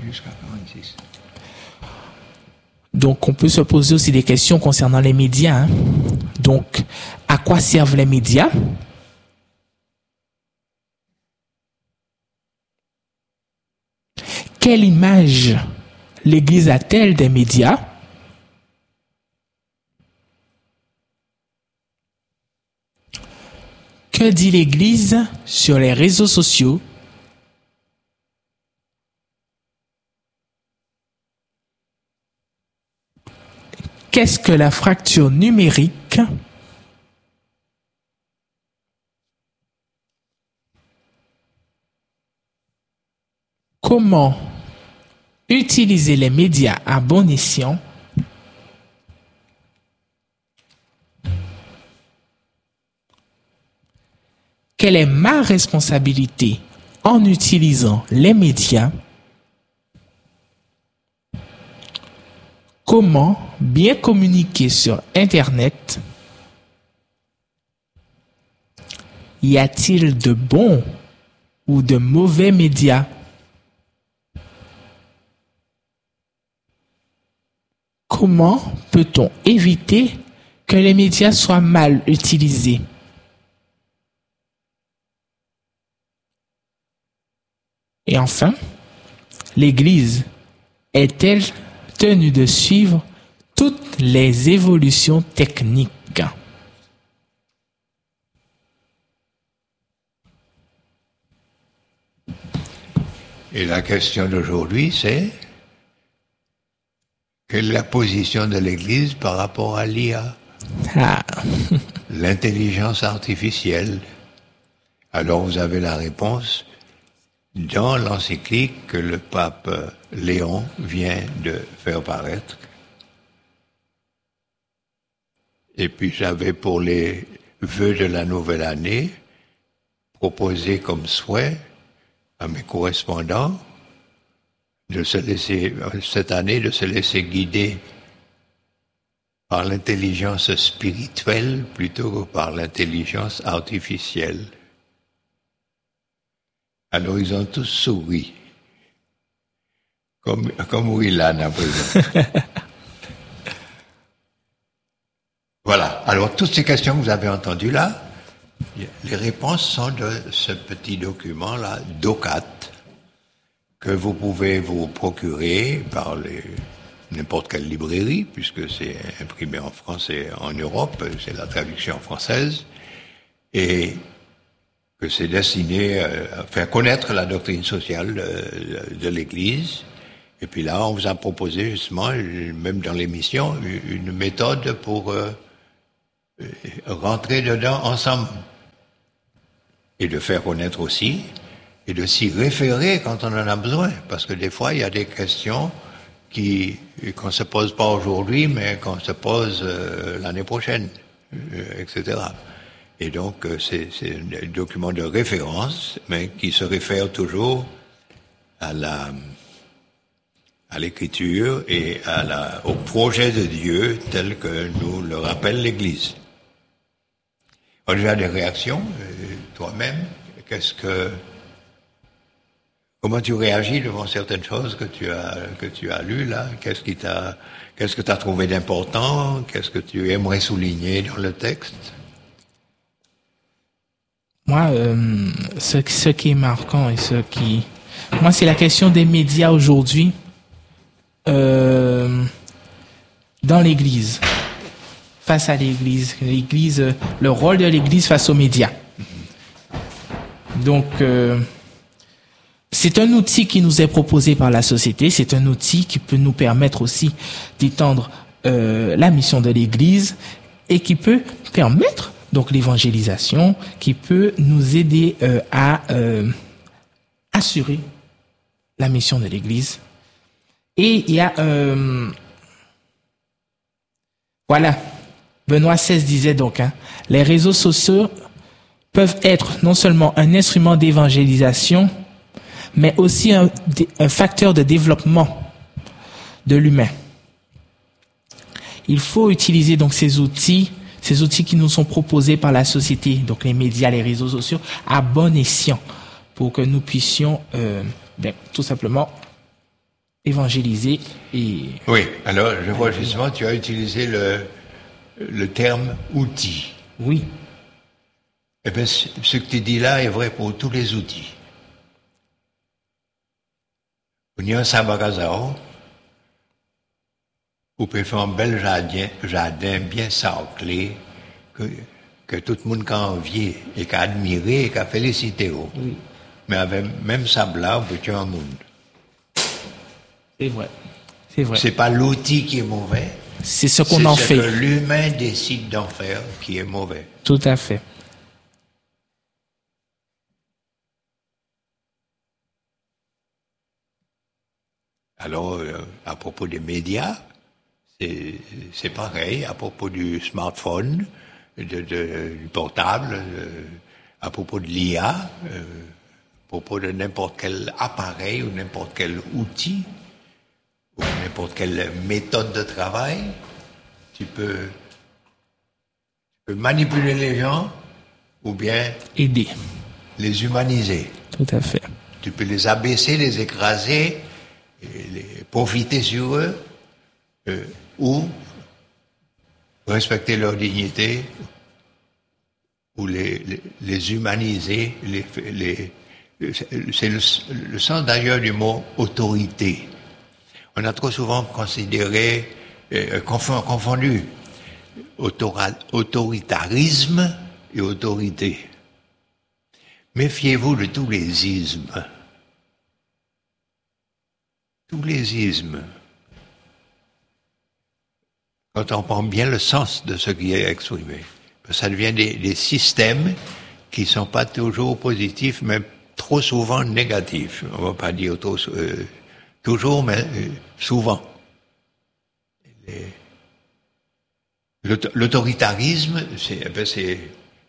jusqu'à 46. Donc, on peut se poser aussi des questions concernant les médias. Hein. Donc, à quoi servent les médias? Quelle image l'Église a-t-elle des médias? Que dit l'Église sur les réseaux sociaux? Qu'est-ce que la fracture numérique? Comment utiliser les médias à bon escient? Quelle est ma responsabilité en utilisant les médias? Comment bien communiquer sur Internet? Y a-t-il de bons ou de mauvais médias? Comment peut-on éviter que les médias soient mal utilisés? Et enfin, l'Église est-elle tenue de suivre toutes les évolutions techniques? Et la question d'aujourd'hui, c'est quelle est la position de l'Église par rapport à l'IA, l'intelligence artificielle? Alors vous avez la réponse dans l'encyclique que le pape Léon vient de faire paraître. Et puis j'avais pour les vœux de la nouvelle année proposé comme souhait à mes correspondants de se laisser, cette année, de se laisser guider par l'intelligence spirituelle plutôt que par l'intelligence artificielle. Alors ils ont tous souri. Comme Willan à présent. Voilà. Alors toutes ces questions que vous avez entendues là, les réponses sont de ce petit document-là, DOCAT, que vous pouvez vous procurer par n'importe quelle librairie, puisque c'est imprimé en France et en Europe, c'est la traduction française, et que c'est destiné à faire connaître la doctrine sociale de l'Église. Et puis là, on vous a proposé justement, même dans l'émission, une méthode pour rentrer dedans ensemble. Et de faire connaître aussi, et de s'y référer quand on en a besoin. Parce que des fois, il y a des questions qu'on se pose pas aujourd'hui, mais qu'on se pose l'année prochaine, etc. Et donc, c'est un document de référence, mais qui se réfère toujours à l'écriture et au projet de Dieu tel que nous le rappelle l'Église. On a déjà des réactions, toi-même. Comment tu réagis devant certaines choses que tu as lues là? Qu'est-ce que tu as trouvé d'important? Qu'est-ce que tu aimerais souligner dans le texte? Moi, ce qui est marquant et moi, c'est la question des médias aujourd'hui dans l'Église, face à l'Église, le rôle de l'Église face aux médias. Donc, c'est un outil qui nous est proposé par la société, c'est un outil qui peut nous permettre aussi d'étendre la mission de l'Église et qui peut permettre donc l'évangélisation, qui peut nous aider à assurer la mission de l'Église. Et il y a voilà, Benoît XVI disait donc, les réseaux sociaux peuvent être non seulement un instrument d'évangélisation, mais aussi un facteur de développement de l'humain. Il faut utiliser donc ces outils qui nous sont proposés par la société, donc les médias, les réseaux sociaux, à bon escient, pour que nous puissions tout simplement évangéliser et... Oui, alors je vois justement, tu as utilisé le terme outil. Oui, Eh bien, ce que tu dis là est vrai pour tous les outils. On y a un sabagazao, vous pouvez faire un bel jardin bien sarclé, que tout le monde a envié, et qu'a admiré, et qu'a félicité. oui, Mais avec même ça là, on peut tuer un monde. c'est vrai. C'est vrai. C'est pas l'outil qui est mauvais, C'est ce qu'on en c'est ce fait. que l'humain décide d'en faire qui est mauvais. Tout à fait. Alors, à propos des médias, c'est pareil, à propos du smartphone, du portable, à propos de l'IA, à propos de n'importe quel appareil ou n'importe quel outil, ou n'importe quelle méthode de travail, tu peux manipuler les gens ou bien Aider. les humaniser. Tout à fait. Tu peux les abaisser, les écraser, profiter sur eux, ou respecter leur dignité, ou les humaniser. C'est le sens d'ailleurs du mot autorité. On a trop souvent considéré, confondu autoritarisme et autorité. Méfiez-vous de tous les ismes. Tous les ismes. Quand on prend bien le sens de ce qui est exprimé, ça devient des systèmes qui ne sont pas toujours positifs, mais trop souvent négatifs. On ne va pas dire toujours, mais souvent. L'autoritarisme, c'est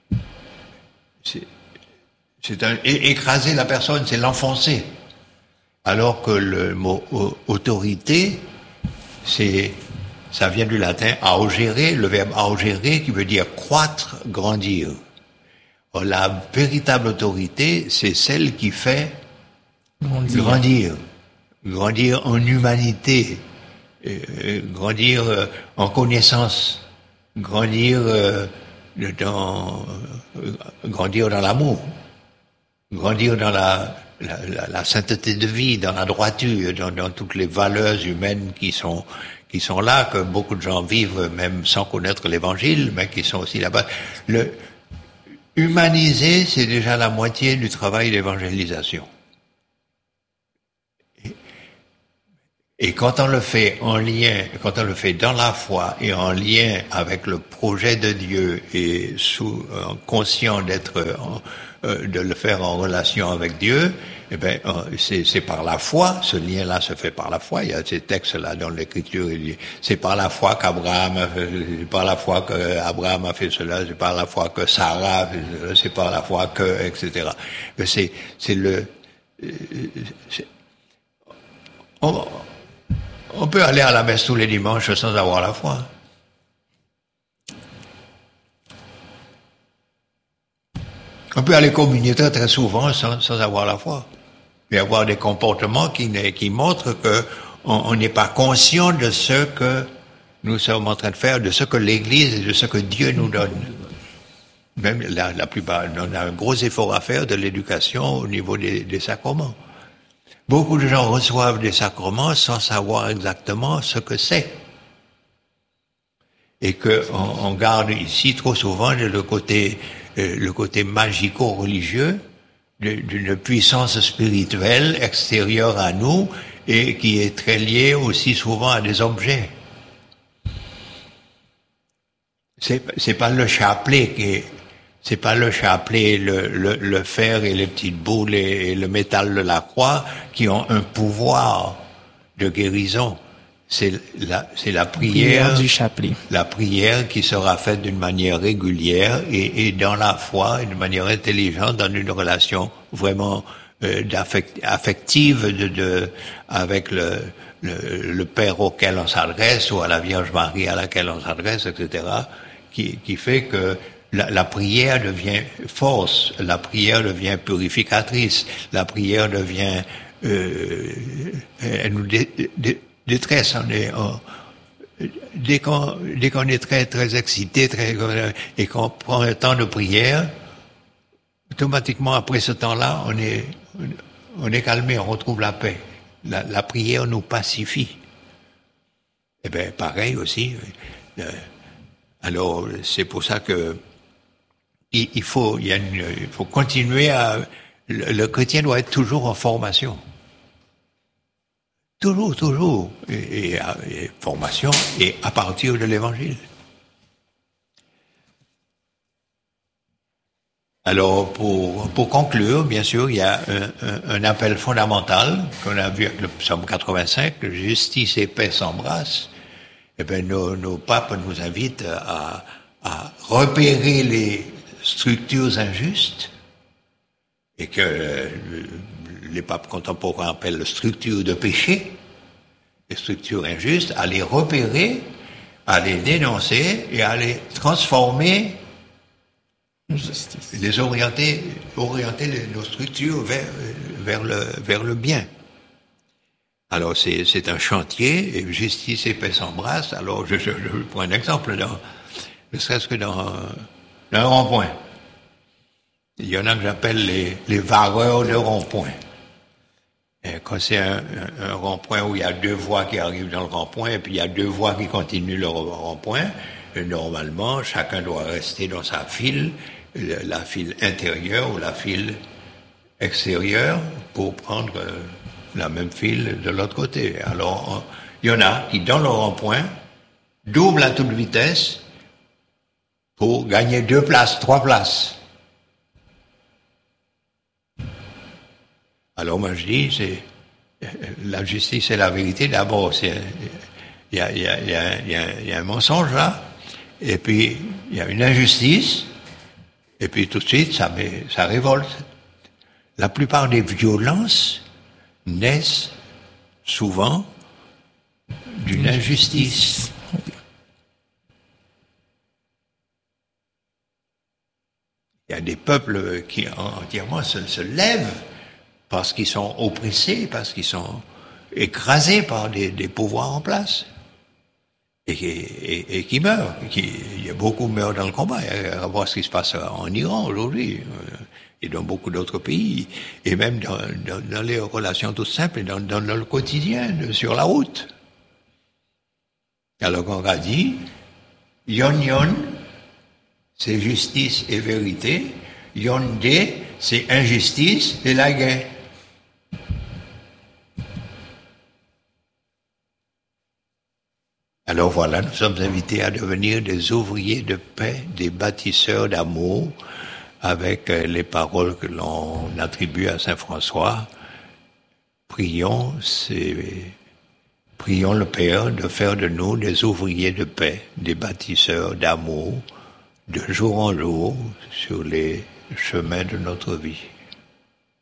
écraser la personne, c'est l'enfoncer. Alors que le mot autorité, ça vient du latin augere, le verbe augere qui veut dire croître, grandir. Or, la véritable autorité, c'est celle qui fait grandir en humanité, grandir en connaissance, grandir dans l'amour, grandir dans la sainteté de vie, dans la droiture, dans toutes les valeurs humaines qui sont là, que beaucoup de gens vivent même sans connaître l'évangile, mais qui sont aussi là-bas. Humaniser, c'est déjà la moitié du travail d'évangélisation. Et quand on le fait dans la foi et en lien avec le projet de Dieu et conscient de le faire en relation avec Dieu, eh ben, c'est par la foi, ce lien-là se fait par la foi. Il y a ces textes-là dans l'Écriture, c'est par la foi qu'Abraham a fait, c'est par la foi qu'Abraham a fait cela, c'est par la foi que Sarah a fait cela, c'est par la foi que, etc. Mais on peut aller à la messe tous les dimanches sans avoir la foi. On peut aller communier très souvent sans avoir la foi. Et avoir des comportements qui montrent que on n'est pas conscient de ce que nous sommes en train de faire, de ce que l'Église et de ce que Dieu nous donne. Même la plupart, on a un gros effort à faire de l'éducation au niveau des sacrements. Beaucoup de gens reçoivent des sacrements sans savoir exactement ce que c'est. Et on garde ici trop souvent le côté magico-religieux d'une puissance spirituelle extérieure à nous et qui est très liée aussi souvent à des objets. C'est pas le chapelet le fer et les petites boules et le métal de la croix qui ont un pouvoir de guérison. C'est la prière du chapelet. La prière qui sera faite d'une manière régulière et dans la foi, et d'une manière intelligente, dans une relation vraiment affective avec le Père auquel on s'adresse ou à la Vierge Marie à laquelle on s'adresse, etc., qui fait que la prière devient force, la prière devient purificatrice, la prière devient elle nous détresse. Dès qu'on est très très excité, et qu'on prend un temps de prière, automatiquement après ce temps-là, on est calmé, on retrouve la paix. La prière nous pacifie. Eh bien, pareil aussi. Alors, c'est pour ça que il faut continuer le chrétien doit être toujours en formation. Toujours. Et formation, et à partir de l'évangile. Alors, pour conclure, bien sûr, il y a un appel fondamental qu'on a vu avec le psaume 85, « Justice et paix s'embrassent ». Eh bien, nos papes nous invitent à repérer les structures injustes, et que les papes contemporains appellent structures de péché, les structures injustes, à les repérer, à les dénoncer et à les transformer, Justice. les orienter nos structures vers le bien. Alors c'est un chantier, et justice et paix s'embrassent. Alors je prends un exemple, ne serait-ce que dans un rond-point. Il y en a que j'appelle les vareurs de rond-point. Et quand c'est un rond-point où il y a deux voies qui arrivent dans le rond-point, et puis il y a deux voies qui continuent le rond-point, normalement, chacun doit rester dans sa file, la file intérieure ou la file extérieure, pour prendre la même file de l'autre côté. Alors, il y en a qui, dans le rond-point, doublent à toute vitesse pour gagner 2 places, 3 places. Alors moi je dis, c'est la justice et la vérité. D'abord, il y a un mensonge là, et puis il y a une injustice, et puis tout de suite ça révolte. La plupart des violences naissent souvent d'une injustice. Il y a des peuples qui entièrement se lèvent parce qu'ils sont oppressés, parce qu'ils sont écrasés par des pouvoirs en place, et qui meurent. Il y a beaucoup meurent dans le combat. À voir ce qui se passe en Iran aujourd'hui, et dans beaucoup d'autres pays, et même dans les relations toutes simples, dans le quotidien, sur la route. Alors qu'on a dit, yon, c'est justice et vérité, yonde, c'est injustice et la guerre. Alors voilà, nous sommes invités à devenir des ouvriers de paix, des bâtisseurs d'amour, avec les paroles que l'on attribue à Saint François. Prions le Père de faire de nous des ouvriers de paix, des bâtisseurs d'amour, de jour en jour, sur les chemins de notre vie.